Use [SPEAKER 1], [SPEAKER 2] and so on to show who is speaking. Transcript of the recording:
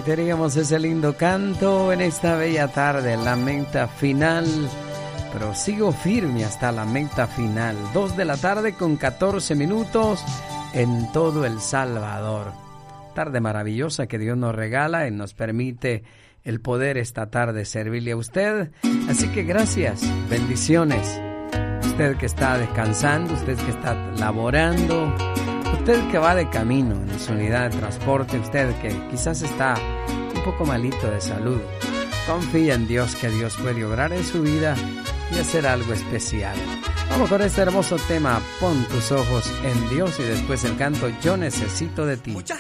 [SPEAKER 1] Ahí teníamos ese lindo canto en esta bella tarde, la meta final. Pero sigo firme hasta la meta final. 2 de la tarde con 14 minutos en todo El Salvador. Tarde maravillosa que Dios nos regala y nos permite el poder esta tarde servirle a usted. Así que gracias, bendiciones. Usted que está descansando, usted que está laborando, usted que va de camino en su unidad de transporte, usted que quizás está un poco malito de salud. Confía en Dios, que Dios puede obrar en su vida y hacer algo especial. Vamos con este hermoso tema, Pon tus ojos en Dios, y después el canto Yo necesito de ti.
[SPEAKER 2] Mucha